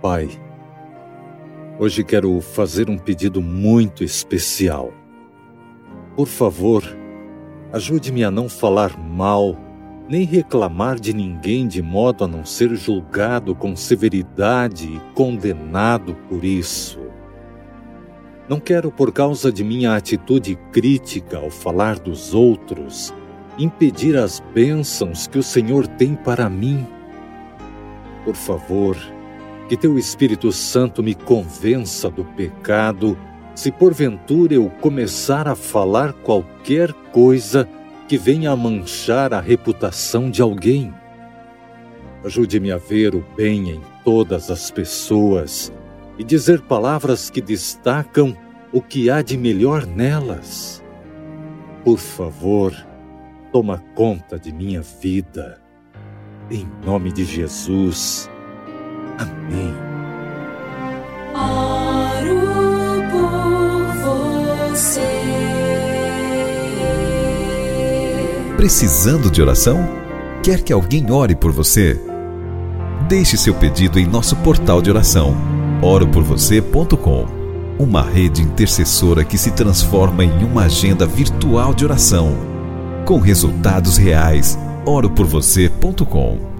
Pai, hoje quero fazer um pedido muito especial. Por favor, ajude-me a não falar mal, nem reclamar de ninguém de modo a não ser julgado com severidade e condenado por isso. Não quero, por causa de minha atitude crítica ao falar dos outros, impedir as bênçãos que o Senhor tem para mim. Por favor, que Teu Espírito Santo me convença do pecado, se porventura eu começar a falar qualquer coisa que venha a manchar a reputação de alguém. Ajude-me a ver o bem em todas as pessoas e dizer palavras que destacam o que há de melhor nelas. Por favor, toma conta de minha vida. Em nome de Jesus. Amém. Oro por você. Precisando de oração? Quer que alguém ore por você? Deixe seu pedido em nosso portal de oração, oroporvocê.com, uma rede intercessora que se transforma em uma agenda virtual de oração, com resultados reais. oroporvocê.com